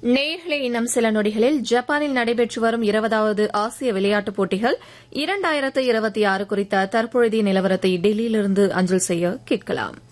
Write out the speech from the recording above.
நேயர்களே, இன்னும் சில நொடிகளில் ஜப்பானில் நடைபெற்று வரும் 20வது ஆசிய விளையாட்டுப் போட்டிகள் 2026 குறித்த தற்பொழுதைய நிலவரத்தை டெல்லியிலிருந்து அஞ்சல் செய்ய கேட்கலாம்.